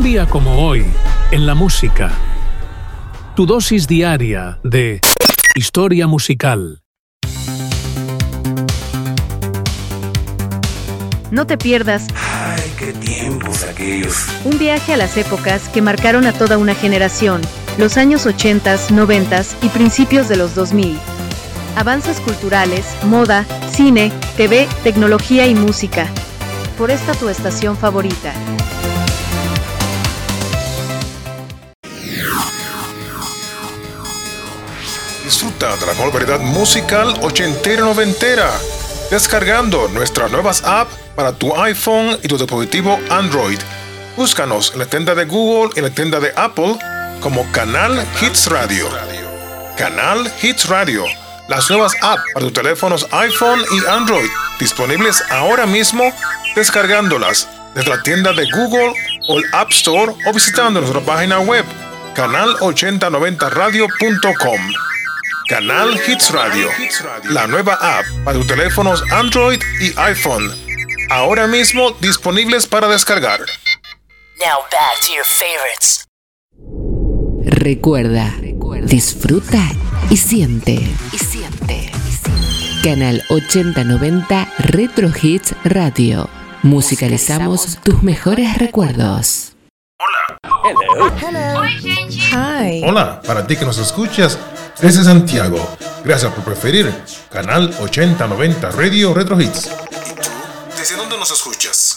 Un día como hoy, en la música. Tu dosis diaria de historia musical. No te pierdas. ¡Ay, qué tiempos aquellos! Un viaje a las épocas que marcaron a toda una generación, los años 80, 90 y principios de los 2000. Avances culturales, moda, cine, TV, tecnología y música. Por esta tu estación favorita. Disfruta de la mejor variedad musical ochentera y noventera, descargando nuestras nuevas apps para tu iPhone y tu dispositivo Android. Búscanos en la tienda de Google y en la tienda de Apple como Canal Hits Radio. Canal Hits Radio, las nuevas apps para tus teléfonos iPhone y Android, disponibles ahora mismo, descargándolas desde la tienda de Google o el App Store o visitando nuestra página web canal8090radio.com. Canal Hits Radio, la nueva app para tus teléfonos Android y iPhone, ahora mismo disponibles para descargar. Now back to your favorites. Recuerda, disfruta y siente. Canal 8090 Retro Hits Radio. Musicalizamos tus mejores recuerdos. Hola. Hi. Hola, para ti que nos escuchas desde Santiago. Gracias por preferir Canal 8090 Radio Retro Hits. ¿Y tú? ¿Desde dónde nos escuchas?